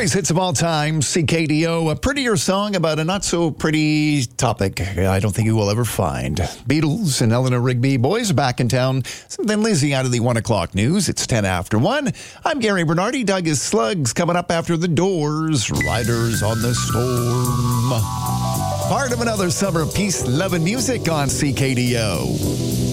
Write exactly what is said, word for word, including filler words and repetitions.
Greatest hits of all time, C K D O, a prettier song about a not-so-pretty topic I don't think you will ever find. Beatles and Eleanor Rigby, boys are back in town. Then Lizzie out of the one o'clock news. It's ten after one. I'm Gary Bernardi. Doug is Slugs coming up after the Doors. Riders on the Storm. Part of another summer of peace, love, and music on C K D O.